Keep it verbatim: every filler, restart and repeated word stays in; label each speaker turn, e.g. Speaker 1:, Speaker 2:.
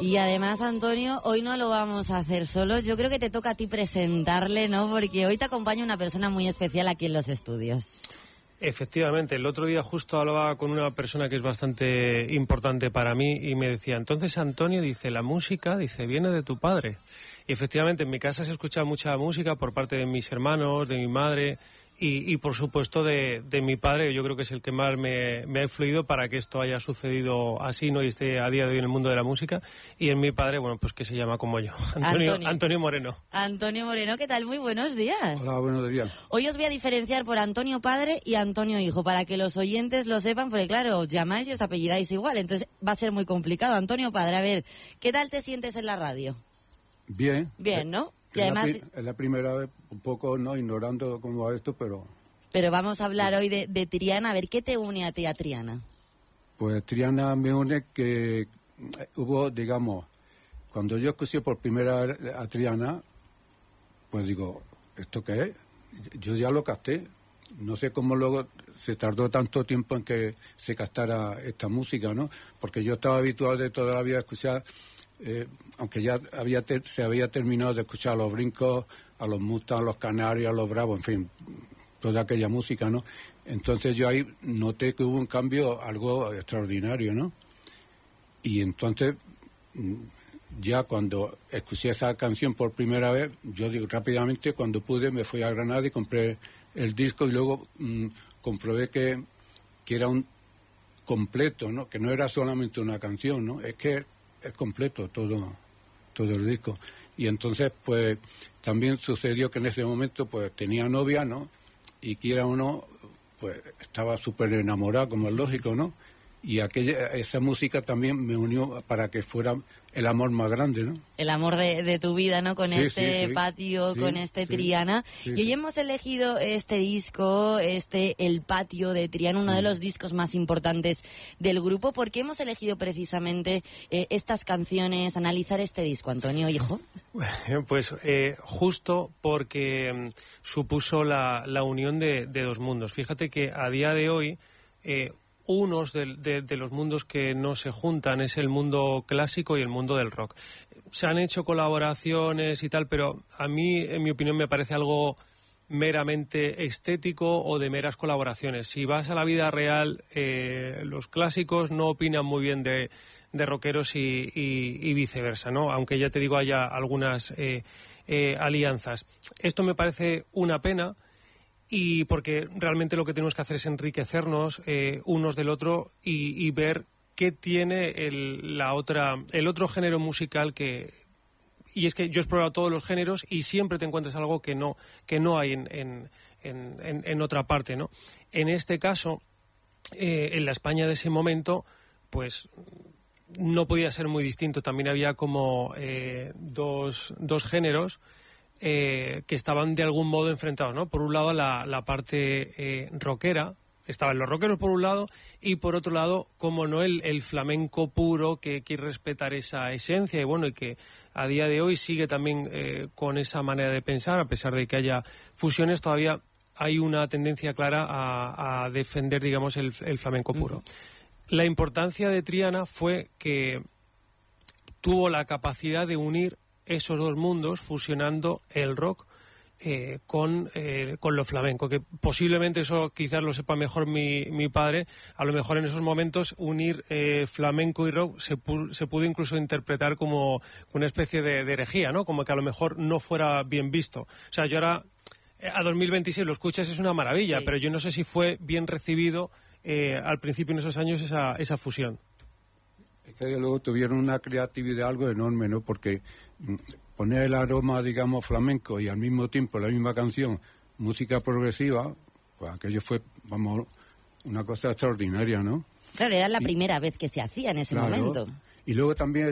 Speaker 1: Y además, Antonio, hoy no lo vamos a hacer solos. Yo creo que te toca a ti presentarle, ¿no? Porque hoy te acompaña una persona muy especial aquí en los estudios.
Speaker 2: Efectivamente, el otro día justo hablaba con una persona que es bastante importante para mí y me decía, entonces Antonio, dice, la música, dice, viene de tu padre. Y efectivamente en mi casa se escucha mucha música por parte de mis hermanos, de mi madre y, y por supuesto de, de mi padre, que yo creo que es el que más me, me ha influido para que esto haya sucedido así, ¿no? Y esté a día de hoy en el mundo de la música. Y en mi padre, bueno, pues que se llama como yo, Antonio,
Speaker 1: Antonio.
Speaker 2: Antonio Moreno.
Speaker 1: Antonio Moreno, ¿qué tal? Muy buenos días.
Speaker 3: Hola, buenos días.
Speaker 1: Hoy os voy a diferenciar por Antonio padre y Antonio hijo, para que los oyentes lo sepan, porque claro, os llamáis y os apellidáis igual, entonces va a ser muy complicado. Antonio padre, a ver, ¿qué tal te sientes en la radio?
Speaker 3: Bien.
Speaker 1: Bien, ¿no? Y
Speaker 3: es,
Speaker 1: además...
Speaker 3: la pri- es la primera vez, un poco, ¿no? Ignorando cómo va esto, pero...
Speaker 1: Pero vamos a hablar hoy de, de Triana. A ver, ¿qué te une a ti a Triana?
Speaker 3: Pues Triana me une que hubo, digamos, cuando yo escuché por primera vez a Triana, pues digo, ¿esto qué es? Yo ya lo capté. No sé cómo luego se tardó tanto tiempo en que se captara esta música, ¿no? Porque yo estaba habituado de toda la vida a escuchar, eh, aunque ya había ter- se había terminado de escuchar a los Brincos, a los Mustangs, a los Canarios, a los Bravos, en fin, toda aquella música, ¿no? Entonces yo ahí noté que hubo un cambio algo extraordinario, ¿no? Y entonces, ya cuando escuché esa canción por primera vez, yo digo, rápidamente, cuando pude, me fui a Granada y compré el disco y luego mmm, comprobé que, que era un completo, ¿no? Que no era solamente una canción, ¿no? Es que es completo todo, todo el disco. Y entonces, pues, también sucedió que en ese momento, pues, tenía novia, ¿no? Y quiera o no, pues estaba súper enamorado, como es lógico, ¿no? Y aquella esa música también me unió para que fuera el amor más grande, ¿no?
Speaker 1: El amor de, de tu vida, ¿no? Con
Speaker 3: Sí,
Speaker 1: este
Speaker 3: sí, sí.
Speaker 1: patio,
Speaker 3: Sí,
Speaker 1: con este
Speaker 3: sí.
Speaker 1: Triana.
Speaker 3: Sí,
Speaker 1: y
Speaker 3: sí.
Speaker 1: hoy hemos elegido este disco, este El Patio de Triana, uno
Speaker 3: Mm.
Speaker 1: de los discos más importantes del grupo. ¿Por qué hemos elegido precisamente eh, estas canciones, analizar este disco, Antonio, hijo?
Speaker 2: Pues eh, justo porque mm, supuso la, la unión de, de dos mundos. Fíjate que a día de hoy eh, unos de, de, de los mundos que no se juntan es el mundo clásico y el mundo del rock. Se han hecho colaboraciones y tal, pero a mí, en mi opinión, me parece algo meramente estético o de meras colaboraciones. Si vas a la vida real, eh, los clásicos no opinan muy bien de, de rockeros y, y, y viceversa, ¿no? Aunque ya te digo, haya algunas eh, eh, alianzas. Esto me parece una pena, y porque realmente lo que tenemos que hacer es enriquecernos eh, unos del otro y, y ver qué tiene el, la otra, el otro género musical que... Y es que yo he explorado todos los géneros y siempre te encuentras algo que no, que no hay en, en, en, en otra parte, ¿no? En este caso, eh, en la España de ese momento, pues no podía ser muy distinto. También había como eh, dos, dos géneros eh, que estaban de algún modo enfrentados, ¿no? Por un lado la, la parte eh, rockera, estaban los rockeros por un lado, y por otro lado, como no, el, el flamenco puro que quiere respetar esa esencia y bueno, y que a día de hoy sigue también eh, con esa manera de pensar, a pesar de que haya fusiones, todavía hay una tendencia clara a, a defender, digamos, el, el flamenco puro. Uh-huh. La importancia de Triana fue que tuvo la capacidad de unir esos dos mundos, fusionando el rock Eh, con, eh, con lo flamenco, que posiblemente eso quizás lo sepa mejor mi, mi padre. A lo mejor en esos momentos unir eh, flamenco y rock se, pu- se pudo incluso interpretar como una especie de, de herejía, ¿no? Como que a lo mejor no fuera bien visto. O sea, yo ahora eh, a dos mil veintiséis lo escuchas, es una maravilla, sí. Pero yo no sé si fue bien recibido eh, al principio en esos años esa, esa fusión.
Speaker 3: Es que luego tuvieron una creatividad algo enorme, ¿no? Porque poner el aroma, digamos, flamenco y al mismo tiempo la misma canción, música progresiva, pues aquello fue, vamos, una cosa extraordinaria, ¿no?
Speaker 1: Claro, era la
Speaker 3: y,
Speaker 1: primera vez que se hacía en ese
Speaker 3: claro,
Speaker 1: momento.
Speaker 3: Y luego también